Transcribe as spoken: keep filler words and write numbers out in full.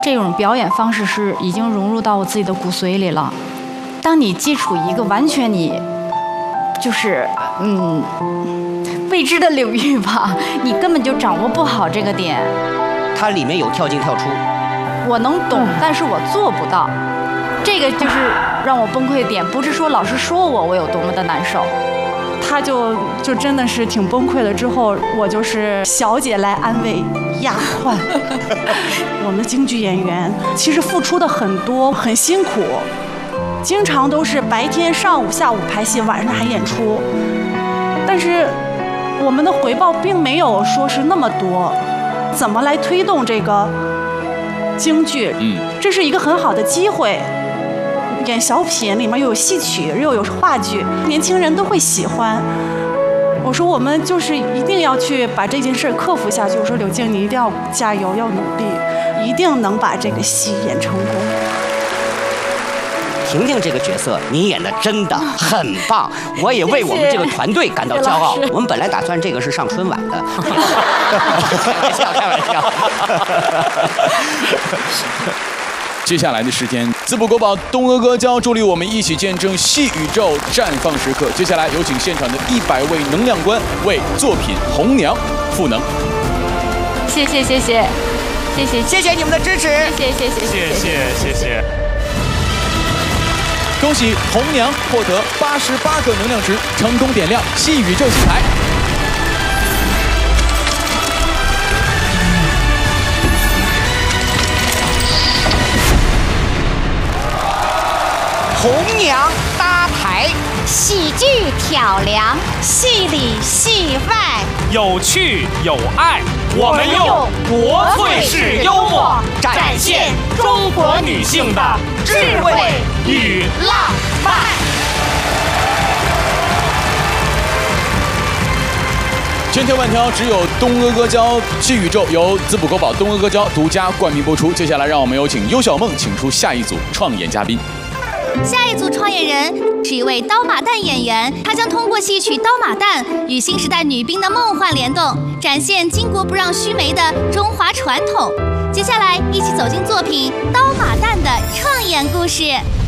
这种表演方式是已经融入到我自己的骨髓里了。当你接触一个完全你就是嗯未知的领域吧，你根本就掌握不好这个点。 它里面有跳进跳出， 我能懂，但是我做不到。这个就是让我崩溃的点，不是说老师说我我有多么的难受。 他就就真的是挺崩溃了。之后我就是小姐来安慰丫鬟。我们的京剧演员其实付出的很多，很辛苦，经常都是白天上午下午排戏，晚上还演出，但是我们的回报并没有说是那么多。怎么来推动这个京剧？嗯，这是一个很好的机会。演小品里面又有戏曲又有话剧，年轻人都会喜欢。我说我们就是一定要去把这件事克服下去。我说柳静，你一定要加油，要努力，一定能把这个戏演成功。 婷婷这个角色你演的真的很棒，我也为我们这个团队感到骄傲。我们本来打算这个是上春晚的，开玩笑，开玩笑。 接下来的时间，滋补国宝东阿哥将助力我们一起见证戏宇宙绽放时刻。接下来有请现场的一百位能量官为作品《红娘》赋能。 谢谢谢谢谢谢谢谢你们的支持， 谢谢谢谢谢谢谢谢。 恭喜红娘获得八十八个能量值，成功点亮戏宇宙戏台。 红娘搭台， 喜剧挑梁，戏里戏外， 有趣有爱。我们用国粹式幽默展现中国女性的智慧与浪漫。 千挑万挑，只有东阿哥教戏宇宙由滋补国宝东阿哥教独家冠名播出。接下来，让我们有请优小梦请出下一组创演嘉宾。 下一组创演人是一位刀马旦演员，他将通过戏曲《刀马旦》与新时代女兵的梦幻联动，展现巾帼不让须眉的中华传统。接下来，一起走进作品《刀马旦》的创演故事。